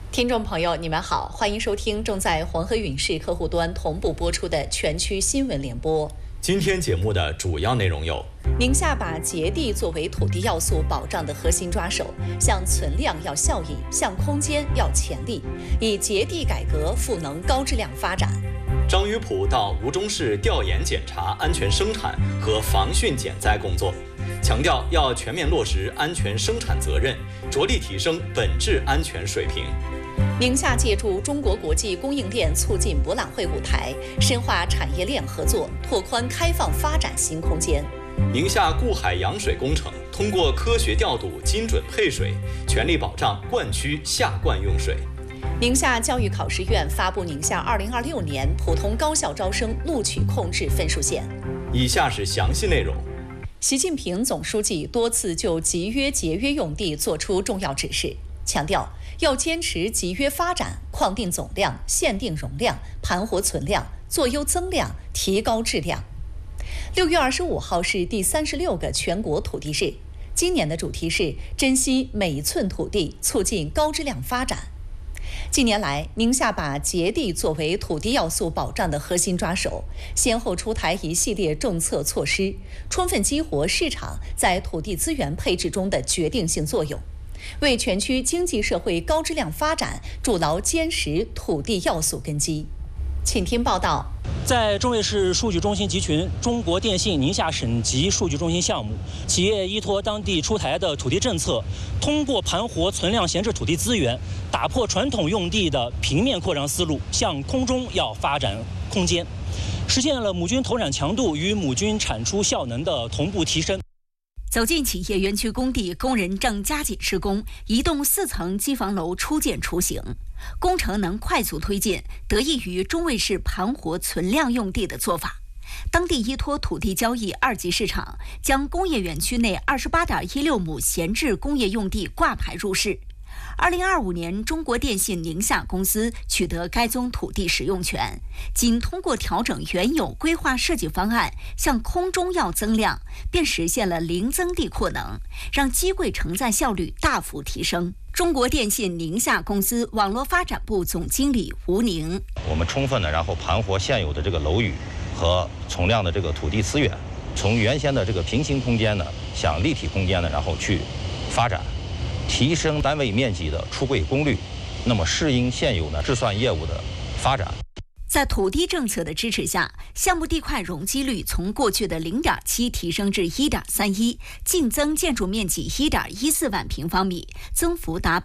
听众朋友，你们好，欢迎收听正在黄河允视客户端同步播出的全区新闻联播。 今天节目的主要内容有： 宁夏把节地作为土地要素保障的核心抓手，向存量要效益，向空间要潜力，以节地改革赋能高质量发展。 张于普到吴忠市调研检查安全生产和防汛减灾工作，强调要全面落实安全生产责任，着力提升本质安全水平。 宁夏借助中国国际供应链促进博览会舞台，深化产业链合作，拓宽开放发展新空间。 宁夏固海扬水工程通过科学调度、精准配水，全力保障灌区下灌用水。 宁夏教育考试院发布宁夏2026年普通高校招生录取控制分数线。 以下是详细内容。 习近平总书记多次就集约节约用地作出重要指示，强调要坚持集约发展，框定总量，限定容量，盘活存量，做优增量，提高质量。6月25号是第36个全国土地日，今年的主题是珍惜每一寸土地，促进高质量发展。近年来，宁夏把节地作为土地要素保障的核心抓手，先后出台一系列政策措施，充分激活市场在土地资源配置中的决定性作用，为全区经济社会高质量发展筑牢坚实土地要素根基。请听报道。 在中卫市数据中心集群中国电信宁夏省级数据中心项目，企业依托当地出台的土地政策，通过盘活存量闲置土地资源，打破传统用地的平面扩张思路，向空中要发展空间，实现了亩均投产强度与亩均产出效能的同步提升。 走进企业园区工地，工人正加紧施工，一栋4层机房楼初建雏形。工程能快速推进，得益于中卫市盘活存量用地的做法。当地依托土地交易2级市场，将工业园区内28.16亩闲置工业用地挂牌入市。2025年，中国电信宁夏公司取得该宗土地使用权，仅通过调整原有规划设计方案，向空中要增量，便实现了零增地扩能，让机柜承载效率大幅提升。中国电信宁夏公司网络发展部总经理吴宁： 我们充分的盘活现有的这个楼宇和存量的这个土地资源，从原先的这个平行空间呢，向立体空间呢，去发展。提升单位面积的出柜功率，那么适应现有的制算业务的发展。 在土地政策的支持下，项目地块容积率从过去的0.7提升至1.31，净增建筑面积1.14万平方米，增幅达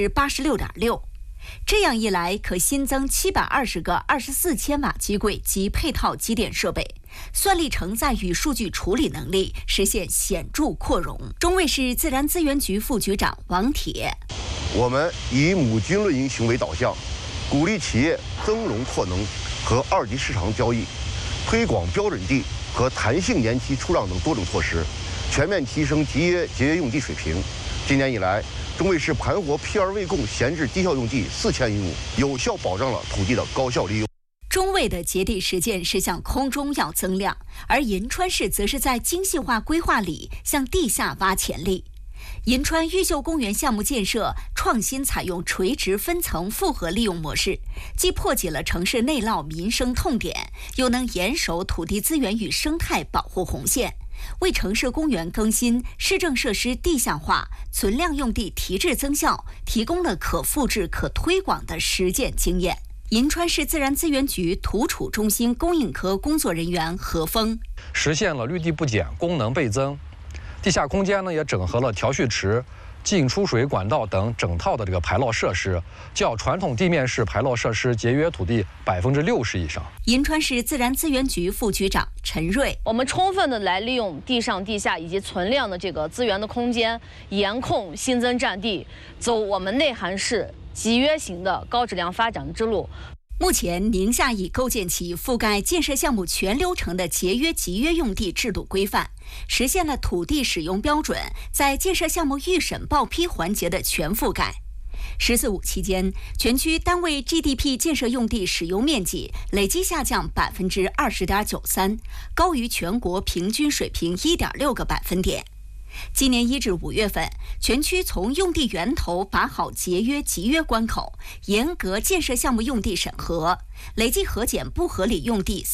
86.6%。这样一来，可新增720个24千瓦机柜及配套机电设备，算力承载与数据处理能力实现显著扩容。中卫市自然资源局副局长王铁： 我们以亩均论营行为导向，鼓励企业增容扩能和2级市场交易，推广标准地和弹性年期出让等多种措施，全面提升节约用地水平。今年以来，中卫市盘活 P2 未供闲置低效用地4000余亩，有效保障了土地的高效利用。 中卫的节地实践是向空中要增量，而银川市则是在精细化规划里向地下挖潜力。银川玉秀公园项目建设创新采用垂直分层复合利用模式，既破解了城市内涝民生痛点，又能严守土地资源与生态保护红线，为城市公园更新、市政设施地下化、存量用地提质增效提供了可复制、可推广的实践经验。银川市自然资源局土储中心供应科工作人员何峰： 实现了绿地不减、功能倍增。地下空间呢也整合了调蓄池、进出水管道等整套的这个排涝设施，较传统地面式排涝设施节约土地60%以上。 银川市自然资源局副局长陈瑞： 我们充分的来利用地上、地下以及存量的这个资源的空间，严控新增占地，走我们内涵市集约型的高质量发展之路。 目前，宁夏已构建起覆盖建设项目全流程的节约集约用地制度规范，实现了土地使用标准在建设项目预审报批环节的全覆盖。“14·5”期间，全区单位 GDP 建设用地使用面积累计下降20.93%，高于全国平均水平1.6个百分点。 今年1至5月份，全区从用地源头把好节约集约关口，严格建设项目用地审核，累计核检不合理用地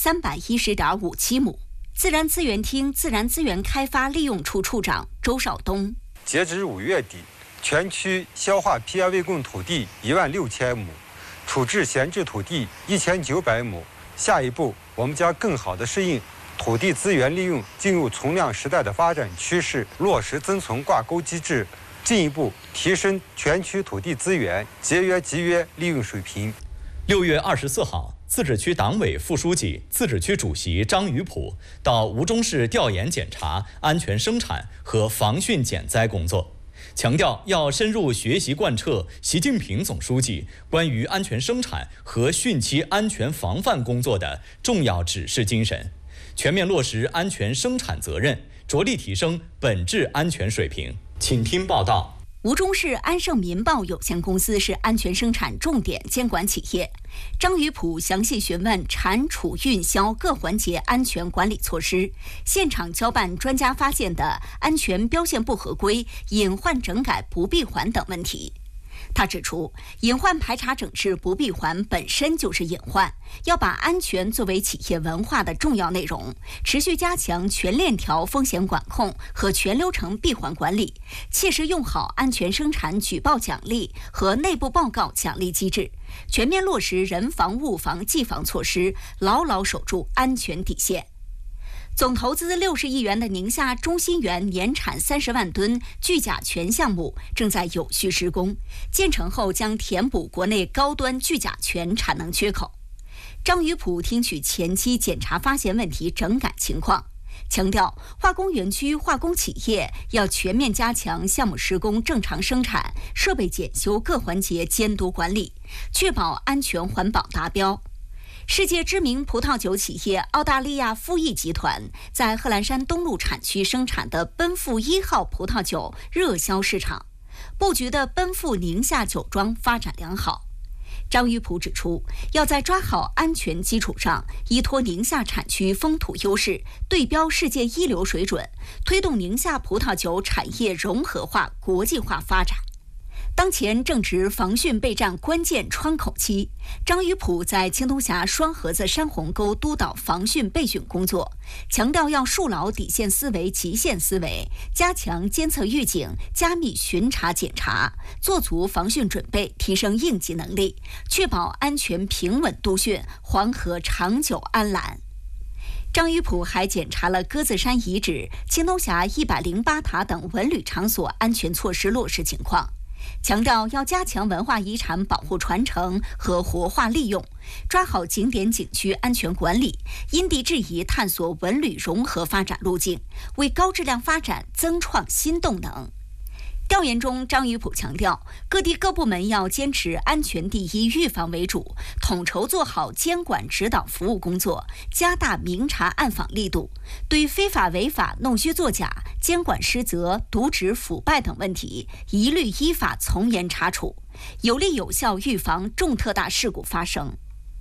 310.57亩。自然资源厅自然资源开发利用处处长周少东： 截至5月底，全区消化批压未供土地16000亩，处置闲置土地1900亩。下一步，我们将更好地适应土地资源利用进入从量时代的发展趋势，落实增存挂钩机制，进一步提升全区土地资源节约集约利用水平。 6月24号，自治区党委副书记、自治区主席张于普到吴忠市调研检查安全生产和防汛减灾工作，强调要深入学习贯彻习近平总书记关于安全生产和汛期安全防范工作的重要指示精神，全面落实安全生产责任，着力提升本质安全水平。请听报道。 吴忠市安盛民报有限公司是安全生产重点监管企业。张于普详细询问产储运销各环节安全管理措施，现场交办专家发现的安全标线不合规、隐患整改不闭环等问题。他指出，隐患排查整治不闭环本身就是隐患，要把安全作为企业文化的重要内容，持续加强全链条风险管控和全流程闭环管理，切实用好安全生产举报奖励和内部报告奖励机制，全面落实人防、物防、技防措施，牢牢守住安全底线。总投资60亿元的宁夏中心园年产30万吨聚甲醛项目正在有序施工，建成后将填补国内高端聚甲醛产能缺口。张于普听取前期检查发现问题整改情况，强调化工园区化工企业要全面加强项目施工正常生产、设备检修各环节监督管理，确保安全环保达标。世界知名葡萄酒企业澳大利亚富益集团在贺兰山东路产区生产的奔富1号葡萄酒热销市场，布局的奔富宁夏酒庄发展良好。张于普指出，要在抓好安全基础上，依托宁夏产区风土优势，对标世界一流水准，推动宁夏葡萄酒产业融合化、国际化发展。当前正值防汛备战关键窗口期，张于普在青东峡双河子山洪沟督导防汛备汛工作，强调要树牢底线思维、极限思维，加强监测预警、加密巡查检查，做足防汛准备，提升应急能力，确保安全平稳督汛，黄河长久安澜。张于普还检查了鸽子山遗址、青东峡108塔等文旅场所安全措施落实情况，强调要加强文化遗产保护传承和活化利用，抓好景点景区安全管理，因地制宜探索文旅融合发展路径，为高质量发展增创新动能。调研中，张于普强调，各地各部门要坚持安全第一、预防为主，统筹做好监管指导服务工作，加大明察暗访力度，对非法违法、弄虚作假、监管失责、渎职腐败等问题，一律依法从严查处，有力有效预防重特大事故发生。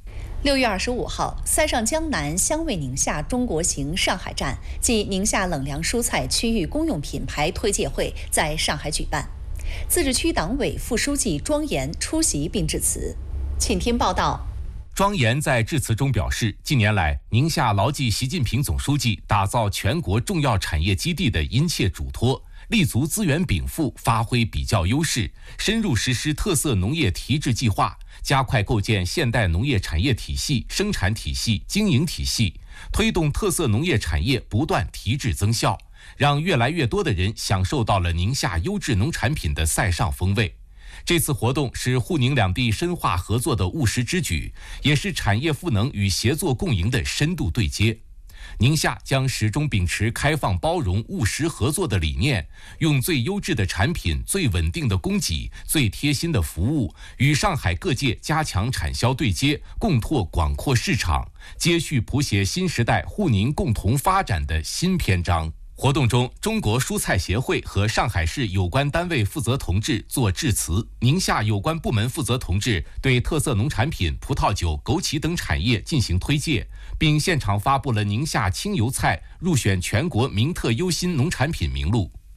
6月25号，塞上江南香味宁夏中国行上海站暨宁夏冷凉蔬菜区域公用品牌推介会在上海举办，自治区党委副书记庄严出席并致辞。请听报道。 庄严在致辞中表示，近年来，宁夏牢记习近平总书记打造全国重要产业基地的殷切嘱托，立足资源禀赋，发挥比较优势，深入实施特色农业提质计划，加快构建现代农业产业体系、生产体系、经营体系，推动特色农业产业不断提质增效，让越来越多的人享受到了宁夏优质农产品的塞上风味。这次活动是沪宁两地深化合作的务实之举，也是产业赋能与协作共赢的深度对接。宁夏将始终秉持开放包容、务实合作的理念，用最优质的产品、最稳定的供给、最贴心的服务，与上海各界加强产销对接，共拓广阔市场，接续谱写新时代沪宁共同发展的新篇章。活动中，中国蔬菜协会和上海市有关单位负责同志作致辞，宁夏有关部门负责同志对特色农产品、葡萄酒、枸杞等产业进行推介，并现场发布了宁夏青油菜入选全国名特优新农产品名录。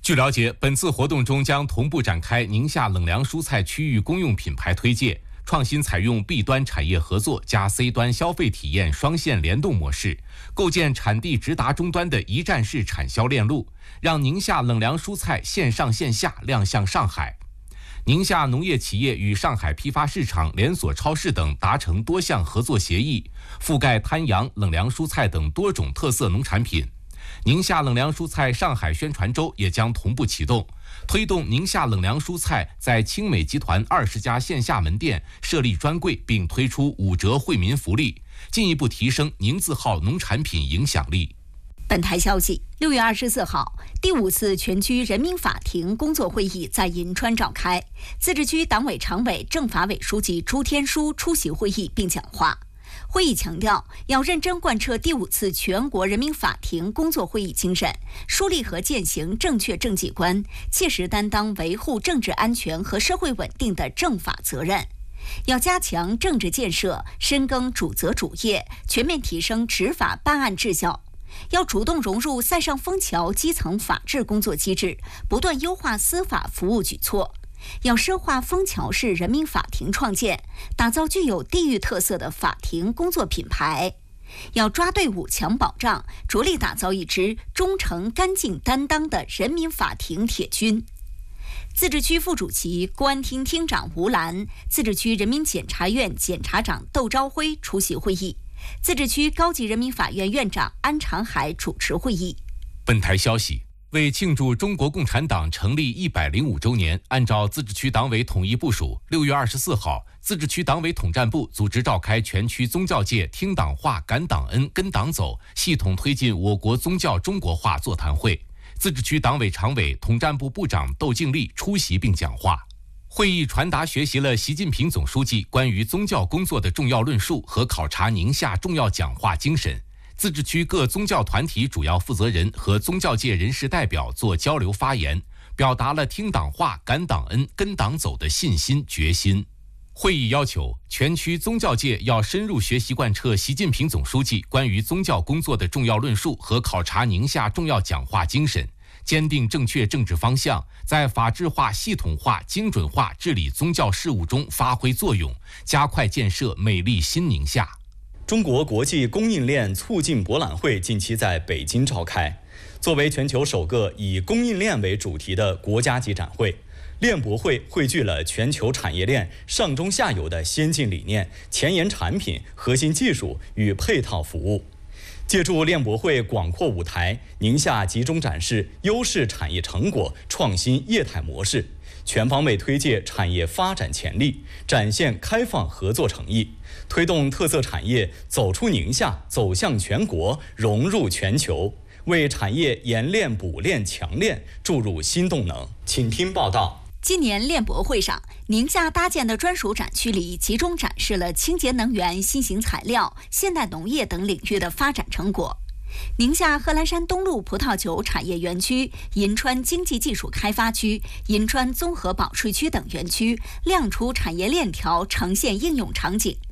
据了解，本次活动中将同步展开宁夏冷凉蔬菜区域公用品牌推介，创新采用 B 端产业合作加 C 端消费体验双线联动模式，构建产地直达终端的一站式产销链路，让宁夏冷凉蔬菜线上线下亮相上海。宁夏农业企业与上海批发市场、连锁超市等达成多项合作协议，覆盖滩洋、冷凉蔬菜等多种特色农产品。宁夏冷凉蔬菜上海宣传周也将同步启动，推动宁夏冷凉蔬菜在青美集团20家线下门店设立专柜，并推出5折惠民福利，进一步提升宁字号农产品影响力。 本台消息，6月24号，第5次全区人民法庭工作会议在银川召开，自治区党委常委、政法委书记朱天书出席会议并讲话。会议强调，要认真贯彻第5次全国人民法庭工作会议精神，树立和践行正确政绩观，切实担当维护政治安全和社会稳定的政法责任。要加强政治建设，深耕主责主业，全面提升执法办案质效。要主动融入塞上枫桥基层法治工作机制，不断优化司法服务举措。要深化枫桥市人民法庭创建，打造具有地域特色的法庭工作品牌。要抓队伍、强保障，着力打造一支忠诚、干净、担当的人民法庭铁军。自治区副主席、公安厅厅长吴兰，自治区人民检察院检察长窦朝辉出席会议。自治区高级人民法院院长安长海主持会议。 本台消息，为庆祝中国共产党成立105周年，按照自治区党委统一部署，6月24号，自治区党委统战部组织召开全区宗教界听党话、感党恩、跟党走，系统推进我国宗教中国化座谈会。自治区党委常委、统战部部长窦敬丽出席并讲话。会议传达学习了习近平总书记关于宗教工作的重要论述和考察宁夏重要讲话精神。自治区各宗教团体主要负责人和宗教界人士代表做交流发言，表达了听党话、感党恩、跟党走的信心决心。会议要求全区宗教界要深入学习贯彻习近平总书记关于宗教工作的重要论述和考察宁夏重要讲话精神，坚定正确政治方向，在法治化、系统化、精准化治理宗教事务中发挥作用，加快建设美丽新宁夏。 中国国际供应链促进博览会近期在北京召开，作为全球首个以供应链为主题的国家级展会，链博会汇聚了全球产业链上中下游的先进理念、前沿产品、核心技术与配套服务。借助链博会广阔舞台，宁夏集中展示优势产业成果、创新业态模式，全方位推介产业发展潜力，展现开放合作诚意，推动特色产业走出宁夏，走向全国，融入全球，为产业研链、补链、强链注入新动能。请听报道。 今年链博会上，宁夏搭建的专属展区里集中展示了清洁能源、新型材料、现代农业等领域的发展成果。宁夏贺兰山东路葡萄酒产业园区、银川经济技术开发区、银川综合保税区等园区亮出产业链条呈现应用场景，